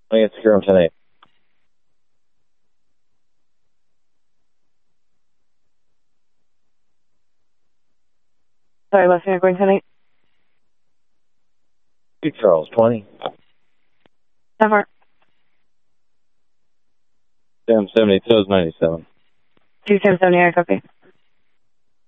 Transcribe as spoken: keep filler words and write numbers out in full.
I get secure on ten eight. Sorry, Leslie, you're going ten eight. Two Charles, twenty. Never. Sam seventy-two is ninety-seven. Two Sam seventy, I copy.